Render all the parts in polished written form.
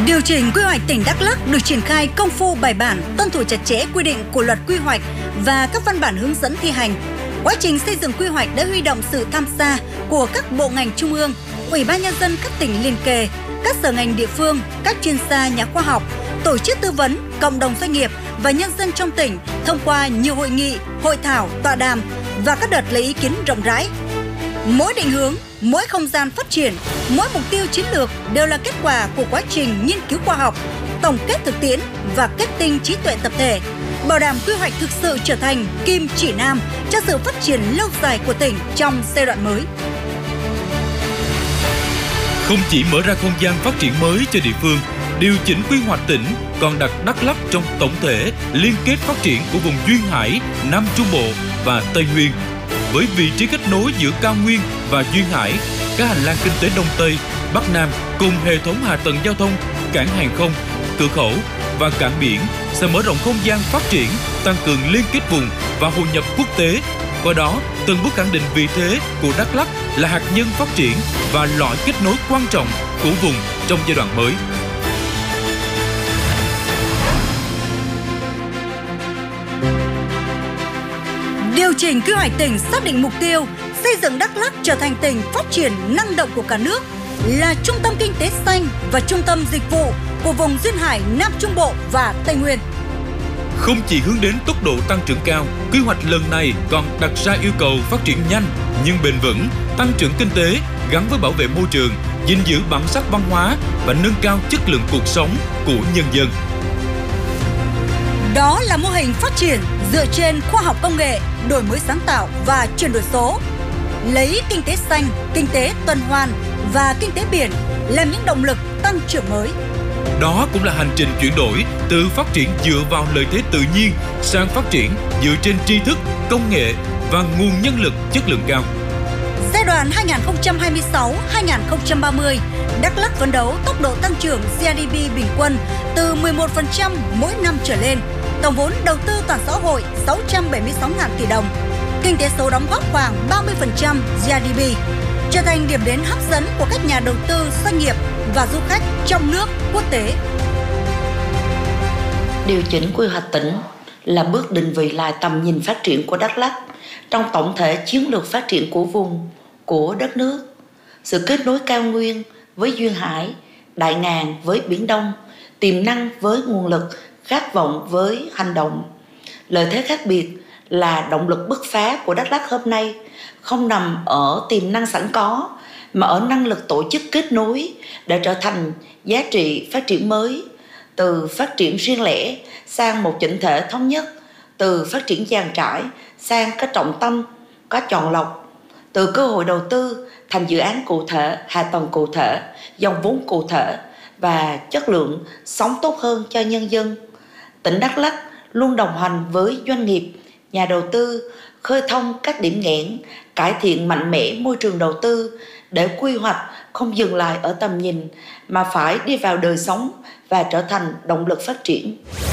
Điều chỉnh quy hoạch tỉnh Đắk Lắk được triển khai công phu bài bản, tuân thủ chặt chẽ quy định của luật quy hoạch và các văn bản hướng dẫn thi hành. Quá trình xây dựng quy hoạch đã huy động sự tham gia của các bộ ngành trung ương, Ủy ban nhân dân các tỉnh liền kề, các sở ngành địa phương, các chuyên gia nhà khoa học, tổ chức tư vấn, cộng đồng doanh nghiệp và nhân dân trong tỉnh thông qua nhiều hội nghị, hội thảo, tọa đàm và các đợt lấy ý kiến rộng rãi. Mỗi định hướng, mỗi không gian phát triển, mỗi mục tiêu chiến lược đều là kết quả của quá trình nghiên cứu khoa học, tổng kết thực tiễn và kết tinh trí tuệ tập thể, bảo đảm quy hoạch thực sự trở thành kim chỉ nam cho sự phát triển lâu dài của tỉnh trong giai đoạn mới. Không chỉ mở ra không gian phát triển mới cho địa phương, điều chỉnh quy hoạch tỉnh còn đặt Đắk Lắk trong tổng thể liên kết phát triển của vùng Duyên Hải, Nam Trung Bộ và Tây Nguyên. Với vị trí kết nối giữa cao nguyên và Duyên Hải, các hành lang kinh tế Đông Tây, Bắc Nam cùng hệ thống hạ tầng giao thông, cảng hàng không, cửa khẩu và cảng biển sẽ mở rộng không gian phát triển, tăng cường liên kết vùng và hội nhập quốc tế. Qua đó, từng bước khẳng định vị thế của Đắk Lắk là hạt nhân phát triển và lõi kết nối quan trọng của vùng trong giai đoạn mới. Điều chỉnh quy hoạch tỉnh xác định mục tiêu xây dựng Đắk Lắk trở thành tỉnh phát triển năng động của cả nước, là trung tâm kinh tế xanh và trung tâm dịch vụ của vùng Duyên Hải, Nam Trung Bộ và Tây Nguyên. Không chỉ hướng đến tốc độ tăng trưởng cao, quy hoạch lần này còn đặt ra yêu cầu phát triển nhanh nhưng bền vững, tăng trưởng kinh tế gắn với bảo vệ môi trường, gìn giữ bản sắc văn hóa và nâng cao chất lượng cuộc sống của nhân dân. Đó là mô hình phát triển dựa trên khoa học công nghệ, đổi mới sáng tạo và chuyển đổi số. Lấy kinh tế xanh, kinh tế tuần hoàn và kinh tế biển làm những động lực tăng trưởng mới. Đó cũng là hành trình chuyển đổi từ phát triển dựa vào lợi thế tự nhiên sang phát triển dựa trên tri thức, công nghệ và nguồn nhân lực chất lượng cao. Giai đoạn 2026-2030, Đắk Lắk phấn đấu tốc độ tăng trưởng GDP bình quân từ 11% mỗi năm trở lên, tổng vốn đầu tư toàn xã hội 676.000 tỷ đồng, kinh tế số đóng góp khoảng 30% GDP, trở thành điểm đến hấp dẫn của các nhà đầu tư, doanh nghiệp và du khách trong nước, quốc tế. Điều chỉnh quy hoạch tỉnh là bước định vị lại tầm nhìn phát triển của Đắk Lắk trong tổng thể chiến lược phát triển của vùng, của đất nước. Sự kết nối cao nguyên với Duyên Hải, Đại Ngàn với Biển Đông, tiềm năng với nguồn lực, khát vọng với hành động. Lợi thế khác biệt là động lực bứt phá của Đắk Lắk hôm nay không nằm ở tiềm năng sẵn có, mà ở năng lực tổ chức kết nối để trở thành giá trị phát triển mới, từ phát triển riêng lẻ sang một chỉnh thể thống nhất, từ phát triển dàn trải sang có trọng tâm, có chọn lọc, từ cơ hội đầu tư thành dự án cụ thể, hạ tầng cụ thể, dòng vốn cụ thể và chất lượng sống tốt hơn cho nhân dân. Tỉnh Đắk Lắk luôn đồng hành với doanh nghiệp, nhà đầu tư, khơi thông các điểm nghẽn, cải thiện mạnh mẽ môi trường đầu tư để quy hoạch không dừng lại ở tầm nhìn mà phải đi vào đời sống và trở thành động lực phát triển.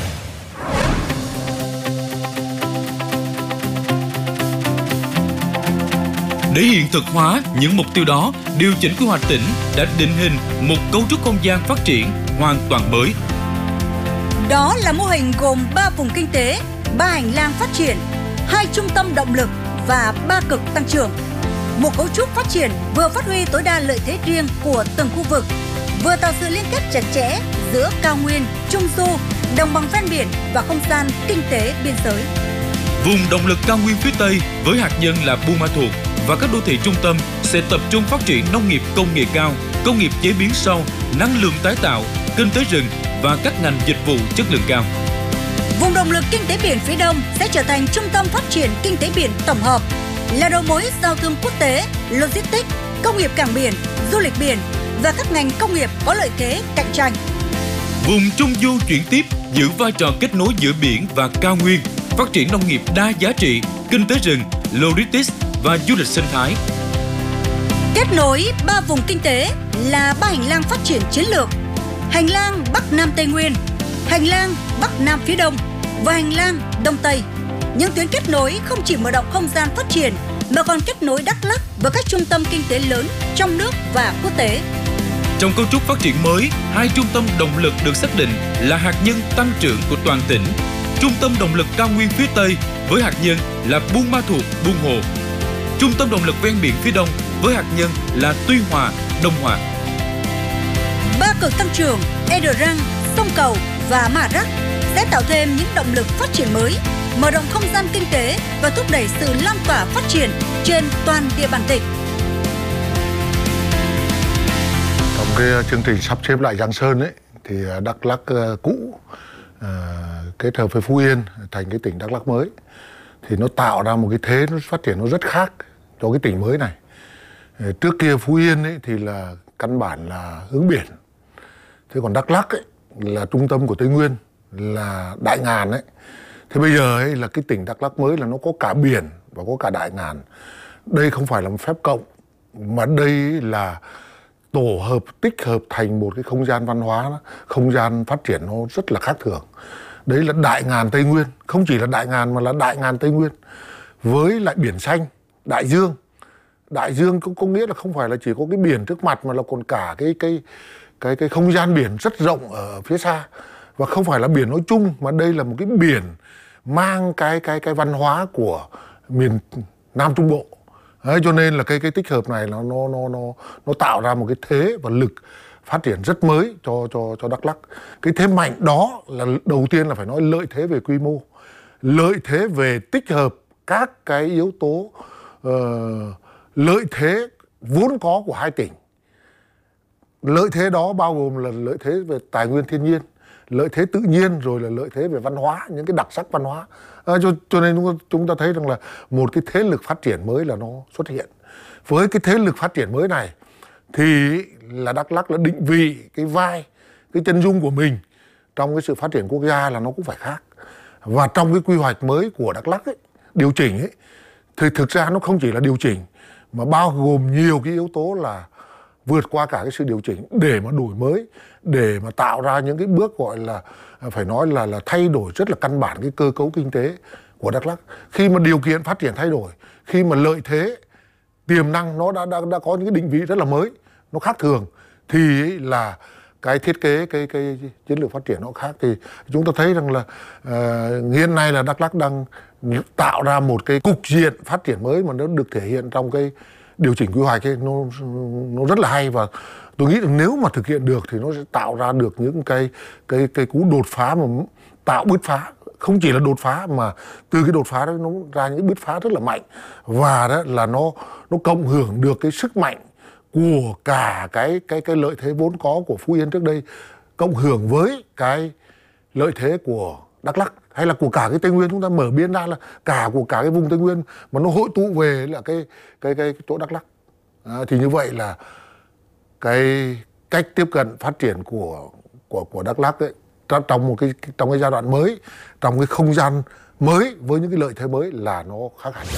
Để hiện thực hóa những mục tiêu đó, điều chỉnh quy hoạch tỉnh đã định hình một cấu trúc không gian phát triển hoàn toàn mới. Đó là mô hình gồm 3 vùng kinh tế, 3 hành lang phát triển, 2 trung tâm động lực và 3 cực tăng trưởng. Một cấu trúc phát triển vừa phát huy tối đa lợi thế riêng của từng khu vực, vừa tạo sự liên kết chặt chẽ giữa cao nguyên, trung du, đồng bằng ven biển và không gian kinh tế biên giới. Vùng động lực cao nguyên phía Tây với hạt nhân là Buôn Ma Thuột và các đô thị trung tâm sẽ tập trung phát triển nông nghiệp công nghệ cao, công nghiệp chế biến sâu, năng lượng tái tạo, kinh tế rừng và các ngành dịch vụ chất lượng cao. Vùng động lực kinh tế biển phía Đông sẽ trở thành trung tâm phát triển kinh tế biển tổng hợp, là đầu mối giao thương quốc tế, logistics, công nghiệp cảng biển, du lịch biển và các ngành công nghiệp có lợi thế cạnh tranh. Vùng Trung Du chuyển tiếp giữ vai trò kết nối giữa biển và cao nguyên, phát triển nông nghiệp đa giá trị, kinh tế rừng, logistics và du lịch sinh thái. Kết nối 3 vùng kinh tế là 3 hành lang phát triển chiến lược: hành lang Bắc Nam Tây Nguyên, hành lang Bắc Nam phía Đông và hành lang Đông Tây. Những tuyến kết nối không chỉ mở rộng không gian phát triển mà còn kết nối Đắk Lắk với các trung tâm kinh tế lớn trong nước và quốc tế. Trong cấu trúc phát triển mới, hai trung tâm động lực được xác định là hạt nhân tăng trưởng của toàn tỉnh. Trung tâm động lực cao nguyên phía Tây với hạt nhân là Buôn Ma Thuột, Buôn Hồ. Trung tâm động lực ven biển phía Đông với hạt nhân là Tuy Hòa, Đông Hòa. Ba cực tăng trưởng Edrang, Sông Cầu và Mã Rắc sẽ tạo thêm những động lực phát triển mới, mở rộng không gian kinh tế và thúc đẩy sự lan tỏa phát triển trên toàn địa bàn tỉnh. Trong cái chương trình sắp xếp lại Giang Sơn ấy, thì Đắk Lắk cũ kết hợp với Phú Yên thành cái tỉnh Đắk Lắk mới, thì nó tạo ra một cái thế nó phát triển nó rất khác cho cái tỉnh mới này. Trước kia Phú Yên ấy thì là căn bản là hướng biển, thế còn Đắk Lắk ấy là trung tâm của Tây Nguyên, là Đại Ngàn ấy. Thế bây giờ ấy là cái tỉnh Đắk Lắk mới là nó có cả biển và có cả Đại Ngàn. Đây không phải là một phép cộng, mà đây là tổ hợp, tích hợp thành một cái không gian văn hóa, không gian phát triển nó rất là khác thường. Đấy là Đại Ngàn Tây Nguyên, không chỉ là Đại Ngàn mà là Đại Ngàn Tây Nguyên. Với lại biển xanh, đại dương. Đại dương cũng có nghĩa là không phải là chỉ có cái biển trước mặt mà là còn cả cái không gian biển rất rộng ở phía xa. Và không phải là biển nói chung mà đây là một cái biển mang cái văn hóa của miền Nam Trung Bộ. Đấy, cho nên là cái tích hợp này nó tạo ra một cái thế và lực phát triển rất mới cho Đắk Lắk. Cái thế mạnh đó là đầu tiên là phải nói lợi thế về quy mô, lợi thế về tích hợp các cái yếu tố, lợi thế vốn có của hai tỉnh. Lợi thế đó bao gồm là lợi thế về tài nguyên thiên nhiên, lợi thế tự nhiên, rồi là lợi thế về văn hóa, những cái đặc sắc văn hóa. Cho nên chúng ta thấy rằng là một cái thế lực phát triển mới là nó xuất hiện. Với cái thế lực phát triển mới này thì là Đắk Lắk là định vị cái vai, cái chân dung của mình trong cái sự phát triển quốc gia là nó cũng phải khác. Và trong cái quy hoạch mới của Đắk Lắk ấy, điều chỉnh ấy, thì thực ra nó không chỉ là điều chỉnh mà bao gồm nhiều cái yếu tố là vượt qua cả cái sự điều chỉnh để mà đổi mới, để mà tạo ra những cái bước gọi là phải nói là thay đổi rất là căn bản cái cơ cấu kinh tế của Đắk Lắk. Khi mà điều kiện phát triển thay đổi, khi mà lợi thế, tiềm năng nó đã có những cái định vị rất là mới, nó khác thường, thì là cái thiết kế cái chiến lược phát triển nó khác. Thì chúng ta thấy rằng là hiện nay là Đắk Lắk đang tạo ra một cái cục diện phát triển mới mà nó được thể hiện trong cái điều chỉnh quy hoạch ấy, nó rất là hay. Và tôi nghĩ rằng nếu mà thực hiện được thì nó sẽ tạo ra được những cái cú đột phá, mà tạo bứt phá, không chỉ là đột phá mà từ cái đột phá đó nó ra những bứt phá rất là mạnh. Và đó là nó cộng hưởng được cái sức mạnh của cả cái lợi thế vốn có của Phú Yên trước đây, cộng hưởng với cái lợi thế của Đắk Lắk hay là của cả cái Tây Nguyên. Chúng ta mở biến ra là của cả cái vùng Tây Nguyên mà nó hội tụ về là cái chỗ Đắk Lắk. Thì như vậy là cái cách tiếp cận phát triển của Đắk Lắk ấy, trong cái giai đoạn mới, trong cái không gian mới với những cái lợi thế mới là nó khác hẳn.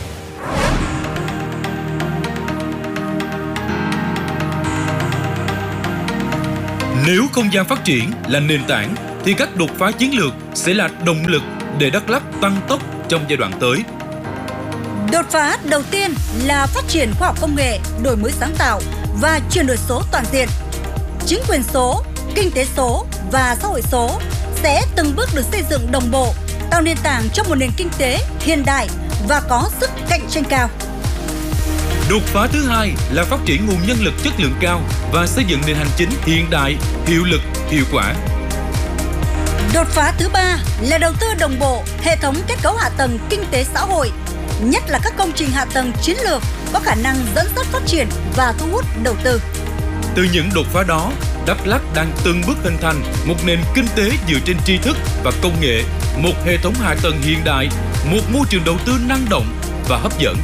Nếu không gian phát triển là nền tảng thì các đột phá chiến lược sẽ là động lực để Đắk Lắk tăng tốc trong giai đoạn tới. Đột phá đầu tiên là phát triển khoa học công nghệ, đổi mới sáng tạo và chuyển đổi số toàn diện. Chính quyền số, kinh tế số và xã hội số sẽ từng bước được xây dựng đồng bộ, tạo nền tảng cho một nền kinh tế hiện đại và có sức cạnh tranh cao. Đột phá thứ hai là phát triển nguồn nhân lực chất lượng cao và xây dựng nền hành chính hiện đại, hiệu lực, hiệu quả. Đột phá thứ ba là đầu tư đồng bộ hệ thống kết cấu hạ tầng kinh tế xã hội, nhất là các công trình hạ tầng chiến lược có khả năng dẫn dắt phát triển và thu hút đầu tư. Từ những đột phá đó, Đắk Lắk đang từng bước hình thành một nền kinh tế dựa trên tri thức và công nghệ, một hệ thống hạ tầng hiện đại, một môi trường đầu tư năng động và hấp dẫn.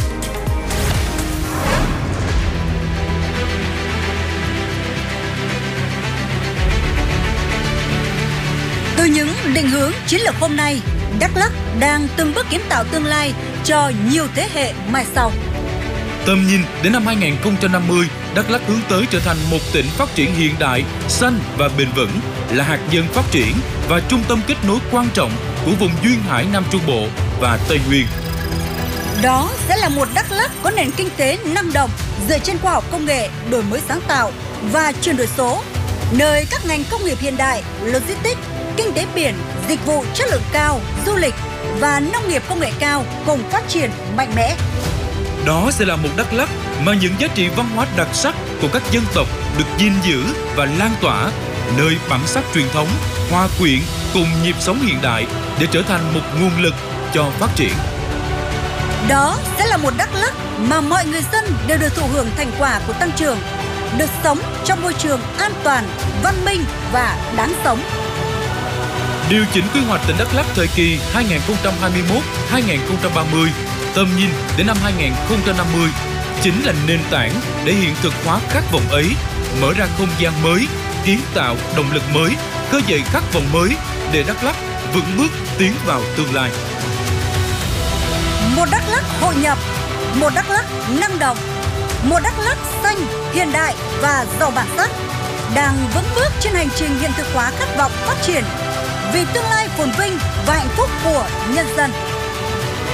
Từ những định hướng chiến lược hôm nay, Đắk Lắk đang từng bước kiến tạo tương lai cho nhiều thế hệ mai sau. Tầm nhìn đến năm 2050, Đắk Lắk hướng tới trở thành một tỉnh phát triển hiện đại, xanh và bền vững, là hạt nhân phát triển và trung tâm kết nối quan trọng của vùng duyên hải Nam Trung Bộ và Tây Nguyên. Đó sẽ là một Đắk Lắk có nền kinh tế năng động, dựa trên khoa học công nghệ, đổi mới sáng tạo và chuyển đổi số, nơi các ngành công nghiệp hiện đại, logistics, kinh tế biển, dịch vụ chất lượng cao, du lịch và nông nghiệp công nghệ cao cùng phát triển mạnh mẽ. Đó sẽ là một Đắk Lắk mà những giá trị văn hóa đặc sắc của các dân tộc được gìn giữ và lan tỏa, nơi bản sắc truyền thống hòa quyện cùng nhịp sống hiện đại để trở thành một nguồn lực cho phát triển. Đó sẽ là một Đắk Lắk mà mọi người dân đều được thụ hưởng thành quả của tăng trưởng, được sống trong môi trường an toàn, văn minh và đáng sống. Điều chỉnh quy hoạch tỉnh Đắk Lắk thời kỳ 2021-2030, tầm nhìn đến năm 2050 chính là nền tảng để hiện thực hóa khát vọng ấy, mở ra không gian mới, kiến tạo động lực mới, khơi dậy khát vọng mới để Đắk Lắk vững bước tiến vào tương lai. Một Đắk Lắk hội nhập, một Đắk Lắk năng động, một Đắk Lắk xanh, hiện đại và giàu bản sắc, đang vững bước trên hành trình hiện thực hóa khát vọng phát triển vì tương lai phồn vinh và hạnh phúc của nhân dân.